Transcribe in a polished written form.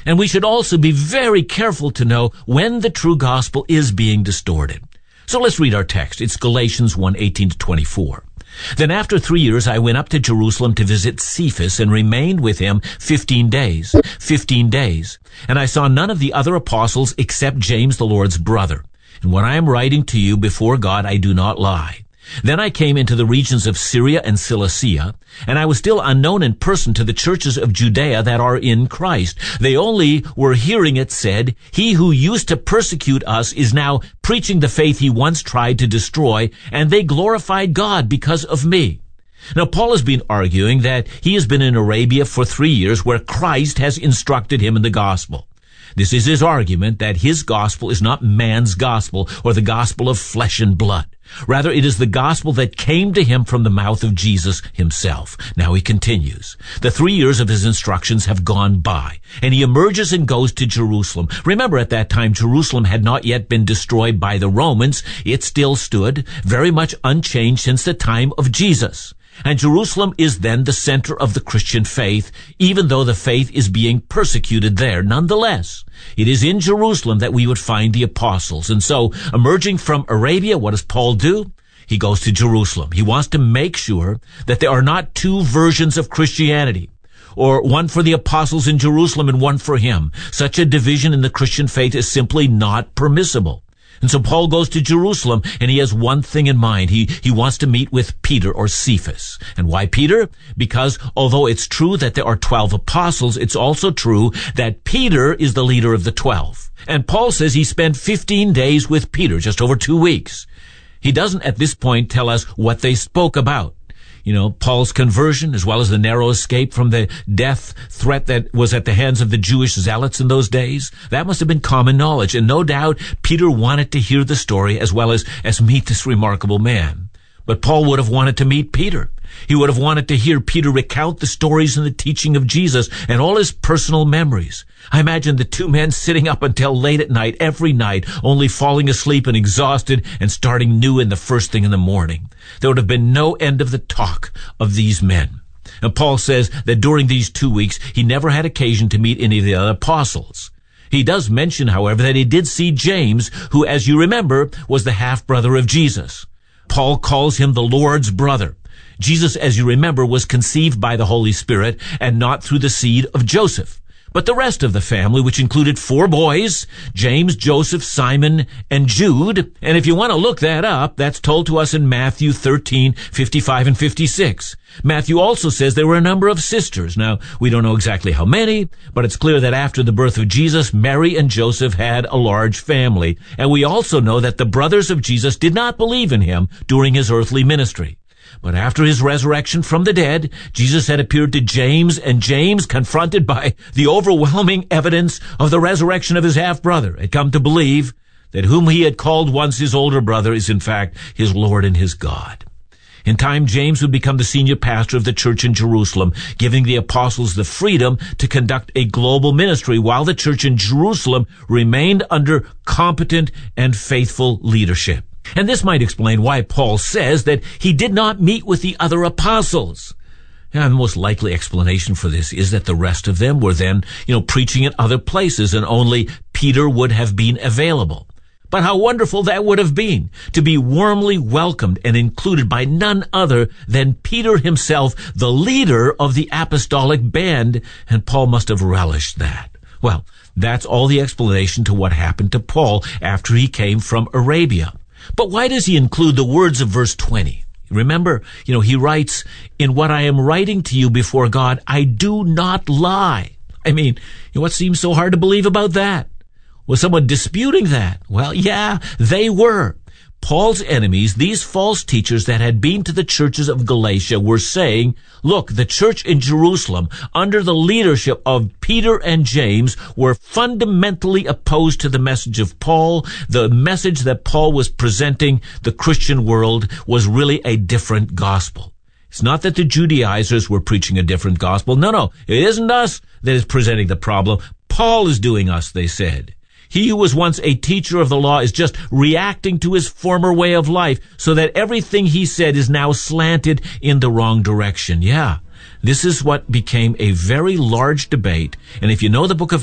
And we should also be very careful to know when the true gospel is being distorted. So let's read our text. It's Galatians 1:18-24. Then after 3 years I went up to Jerusalem to visit Cephas and remained with him 15 days. 15 days. And I saw none of the other apostles except James, the Lord's brother. And when I am writing to you before God, I do not lie. Then I came into the regions of Syria and Cilicia, and I was still unknown in person to the churches of Judea that are in Christ. They only were hearing it said, he who used to persecute us is now preaching the faith he once tried to destroy, and they glorified God because of me. Now, Paul has been arguing that he has been in Arabia for 3 years where Christ has instructed him in the gospel. This is his argument that his gospel is not man's gospel or the gospel of flesh and blood. Rather, it is the gospel that came to him from the mouth of Jesus himself. Now he continues. The 3 years of his instructions have gone by, and he emerges and goes to Jerusalem. Remember, at that time, Jerusalem had not yet been destroyed by the Romans. It still stood very much unchanged since the time of Jesus. And Jerusalem is then the center of the Christian faith, even though the faith is being persecuted there. Nonetheless, it is in Jerusalem that we would find the apostles. And so, emerging from Arabia, what does Paul do? He goes to Jerusalem. He wants to make sure that there are not two versions of Christianity, or one for the apostles in Jerusalem and one for him. Such a division in the Christian faith is simply not permissible. And so Paul goes to Jerusalem, and he has one thing in mind. He wants to meet with Peter or Cephas. And why Peter? Because although it's true that there are 12 apostles, it's also true that Peter is the leader of the 12. And Paul says he spent 15 days with Peter, just over 2 weeks. He doesn't at this point tell us what they spoke about. You know, Paul's conversion, as well as the narrow escape from the death threat that was at the hands of the Jewish zealots in those days. That must have been common knowledge. And no doubt Peter wanted to hear the story as well as meet this remarkable man. But Paul would have wanted to meet Peter. He would have wanted to hear Peter recount the stories and the teaching of Jesus and all his personal memories. I imagine the two men sitting up until late at night, every night, only falling asleep and exhausted and starting new in the first thing in the morning. There would have been no end of the talk of these men. And Paul says that during these 2 weeks, he never had occasion to meet any of the other apostles. He does mention, however, that he did see James, who, as you remember, was the half-brother of Jesus. Paul calls him the Lord's brother. Jesus, as you remember, was conceived by the Holy Spirit and not through the seed of Joseph. But the rest of the family, which included 4 boys, James, Joseph, Simon, and Jude, and if you want to look that up, that's told to us in Matthew 13:55 and 56. Matthew also says there were a number of sisters. Now, we don't know exactly how many, but it's clear that after the birth of Jesus, Mary and Joseph had a large family. And we also know that the brothers of Jesus did not believe in him during his earthly ministry. But after his resurrection from the dead, Jesus had appeared to James, and James, confronted by the overwhelming evidence of the resurrection of his half-brother, had come to believe that whom he had called once his older brother is in fact his Lord and his God. In time, James would become the senior pastor of the church in Jerusalem, giving the apostles the freedom to conduct a global ministry while the church in Jerusalem remained under competent and faithful leadership. And this might explain why Paul says that he did not meet with the other apostles. And the most likely explanation for this is that the rest of them were then, preaching in other places, and only Peter would have been available. But how wonderful that would have been, to be warmly welcomed and included by none other than Peter himself, the leader of the apostolic band, and Paul must have relished that. Well, that's all the explanation to what happened to Paul after he came from Arabia. But why does he include the words of verse 20? Remember, he writes, "In what I am writing to you before God, I do not lie." I mean, what seems so hard to believe about that? Was someone disputing that? Well, yeah, they were. Paul's enemies, these false teachers that had been to the churches of Galatia, were saying, look, the church in Jerusalem, under the leadership of Peter and James, were fundamentally opposed to the message of Paul. The message that Paul was presenting the Christian world was really a different gospel. It's not that the Judaizers were preaching a different gospel. No, it isn't us that is presenting the problem. Paul is doing us, they said. He who was once a teacher of the law is just reacting to his former way of life so that everything he said is now slanted in the wrong direction. Yeah, this is what became a very large debate. And if you know the book of